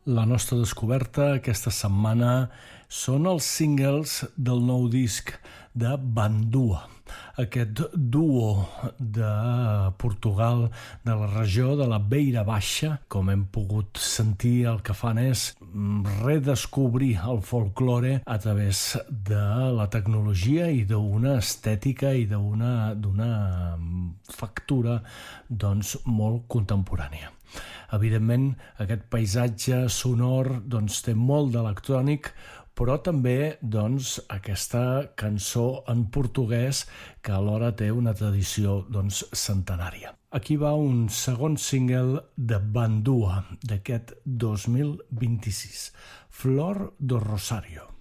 La nostra descoberta aquesta setmana són els singles del nou disc de Bandua, aquest duo de Portugal, de la regió de la Beira Baixa. Com hem pogut sentir, el que fan és redescobrir el folklore a través de la tecnologia i d'una estètica i d'una factura molt contemporània. Evidentment, aquest paisatge sonor té molt d'electrònic, però també aquesta cançó en portuguès que alhora té una tradició centenària. Aquí va un segon single de Bandua d'aquest 2026, Flor do Rosário.